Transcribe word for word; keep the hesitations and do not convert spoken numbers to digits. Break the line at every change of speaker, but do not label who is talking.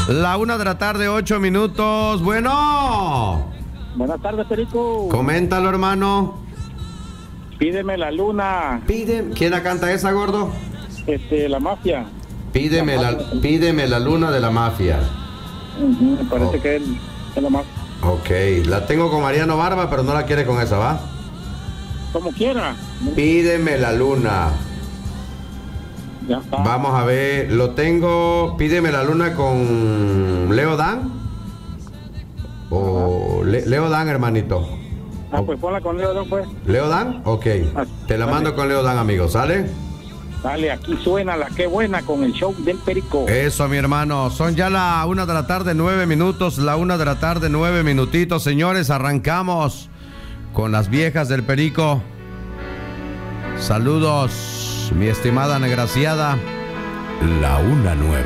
La una de la tarde, ocho minutos. Bueno.
Buenas tardes, Perico.
Coméntalo, hermano.
Pídeme la luna.
Pide. ¿Quién la canta esa, gordo?
Este, la mafia.
Pídeme la,
mafia.
pídeme la luna de la mafia.
Uh-huh, me parece
Oh.
que es, es la más.
Ok, la tengo con Mariano Barba, pero no la quiere con esa, ¿va?
Como quiera.
Pídeme la luna.
Ya está.
Vamos a ver, lo tengo. Pídeme la luna con Leo Dan. O Le- Leo Dan, hermanito.
Ah, pues ponla con Leo, pues.
¿Leo Dan? Ok.
Ah,
Te la
dale.
mando con Leo Dan, amigo, ¿sale?
Dale, aquí suena la que buena con el show del Perico.
Eso, mi hermano. Son ya la una de la tarde, nueve minutos. La una de la tarde, nueve minutitos. Señores, arrancamos con las viejas del Perico. Saludos, mi estimada negraciada. La una nueve.